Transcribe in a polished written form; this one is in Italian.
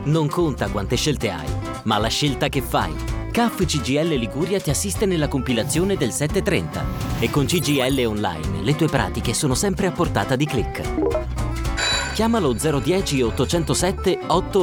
Non conta quante scelte hai, ma la scelta che fai. CAF CGIL Liguria ti assiste nella compilazione del 730 e con CGIL Online le tue pratiche sono sempre a portata di click. Chiamalo 010 807 8